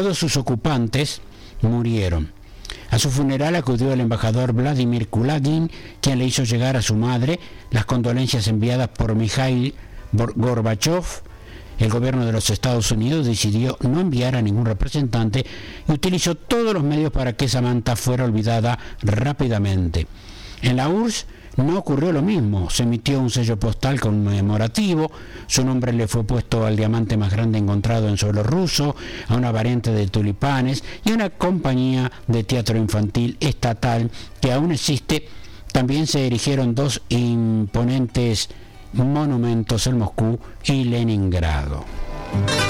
Todos sus ocupantes murieron. A su funeral acudió el embajador Vladimir Kulagin, quien le hizo llegar a su madre las condolencias enviadas por Mikhail Gorbachev. El gobierno de los Estados Unidos decidió no enviar a ningún representante y utilizó todos los medios para que Samantha fuera olvidada rápidamente. En la URSS no ocurrió lo mismo. Se emitió un sello postal conmemorativo, su nombre le fue puesto al diamante más grande encontrado en suelo ruso, a una variante de tulipanes y a una compañía de teatro infantil estatal que aún existe. También se erigieron 2 imponentes monumentos en Moscú y Leningrado.